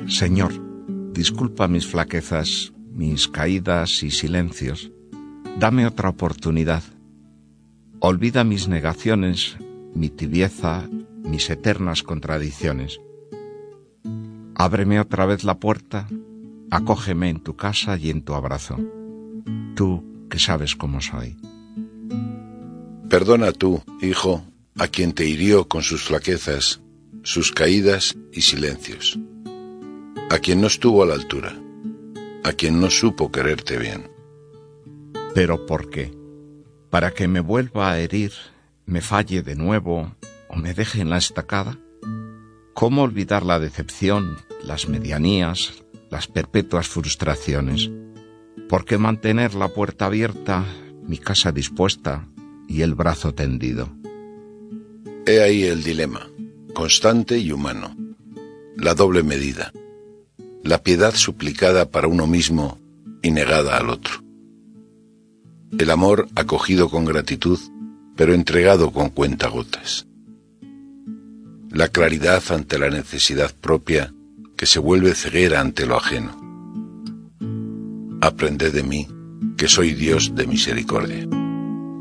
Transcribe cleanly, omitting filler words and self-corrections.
Señor, disculpa mis flaquezas, mis caídas y silencios. Dame otra oportunidad. Olvida mis negaciones, mi tibieza, mis eternas contradicciones. Ábreme otra vez la puerta, acógeme en tu casa y en tu abrazo. Tú que sabes cómo soy. Perdona tú, hijo, a quien te hirió con sus flaquezas, sus caídas y silencios, a quien no estuvo a la altura, a quien no supo quererte bien. ¿Pero por qué? ¿Para que me vuelva a herir, me falle de nuevo o me deje en la estacada? ¿Cómo olvidar la decepción, las medianías, las perpetuas frustraciones? ¿Por qué mantener la puerta abierta, mi casa dispuesta y el brazo tendido? He ahí el dilema, constante y humano, la doble medida, la piedad suplicada para uno mismo y negada al otro. El amor acogido con gratitud, pero entregado con cuentagotas. La claridad ante la necesidad propia que se vuelve ceguera ante lo ajeno. Aprended de mí, que soy Dios de misericordia.